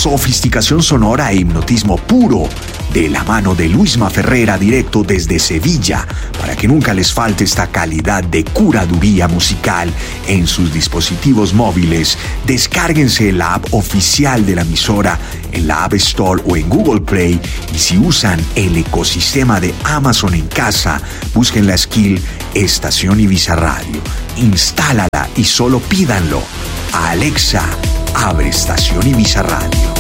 sofisticación sonora e hipnotismo puro, de la mano de Luisma Ferreira directo desde Sevilla, para que nunca les falte esta calidad de curaduría musical en sus dispositivos móviles. Descárguense la app oficial de la emisora en la App Store o en Google Play, y si usan el ecosistema de Amazon en casa, busquen la skill Estación Ibiza Radio, instálala y solo pídanlo: Alexa, abre Estación Ibiza Radio.